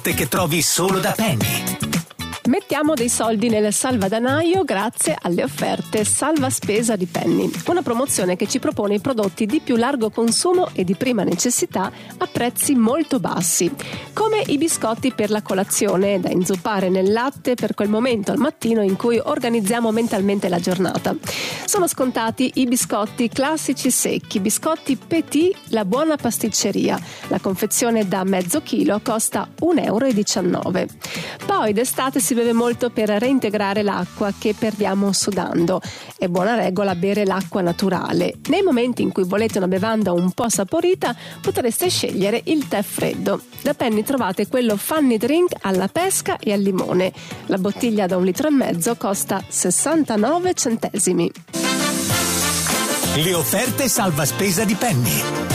che trovi solo da Penny. Mettiamo dei soldi nel salvadanaio grazie alle offerte Salva Spesa di Penny, una promozione che ci propone i prodotti di più largo consumo e di prima necessità a prezzi molto bassi, come i biscotti per la colazione da inzuppare nel latte per quel momento al mattino in cui organizziamo mentalmente la giornata. Sono scontati i biscotti classici secchi, biscotti Petit, la buona pasticceria. La confezione da mezzo chilo costa 1,19 €. Poi d'estate si beve molto per reintegrare l'acqua che perdiamo sudando. È buona regola bere l'acqua naturale. Nei momenti in cui volete una bevanda un po' saporita, potreste scegliere il tè freddo. Da Penny trovate quello Funny Drink alla pesca e al limone. La bottiglia da 1,5 litri costa 69 centesimi. Le offerte Salva Spesa di Penny.